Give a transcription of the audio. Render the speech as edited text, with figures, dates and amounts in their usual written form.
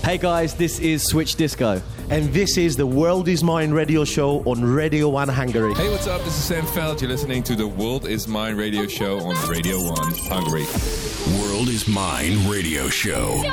Hey guys, this is Switch Disco. And this is the World Is Mine radio show on Radio 1 Hungary. Hey, what's up? This is Sam Veld. You're listening to the World Is Mine radio show on Radio 1 Hungary. World Is Mine radio show.